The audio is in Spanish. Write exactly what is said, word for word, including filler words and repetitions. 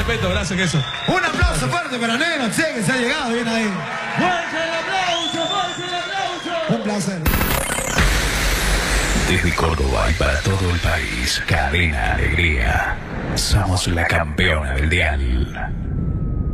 respeto, gracias, que eso. Un aplauso fuerte para Neno, che, que se ha llegado bien ahí. ¡Fuerte el aplauso, fuerte el aplauso! Un placer. Desde Córdoba y para todo el país, Cadena Alegría. Somos la campeona del dial.